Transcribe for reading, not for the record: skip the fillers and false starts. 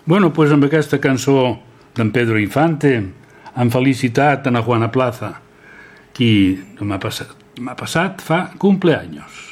Bueno, pues amb aquesta cançó d'en Pedro Infante han felicitat a Juana Plaza, qui demà passat fa cumpleaños.